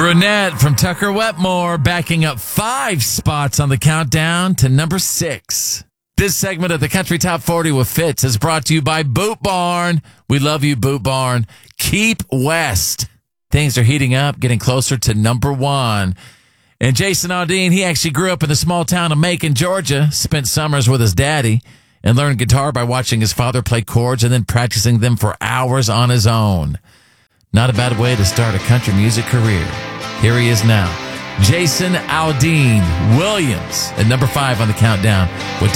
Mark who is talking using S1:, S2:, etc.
S1: Brunette from Tucker Wetmore backing up 5 spots on the countdown to number 6. This segment of the Country Top 40 with Fitz is brought to you by Boot Barn. We love you, Boot Barn. Keep West. Things are heating up, getting closer to number 1. And Jason Aldean, he actually grew up in the small town of Macon, Georgia, spent summers with his daddy, and learned guitar by watching his father play chords and then practicing them for hours on his own. Not a bad way to start a country music career. Here he is now, Jason Aldean Williams at number 5 on the countdown with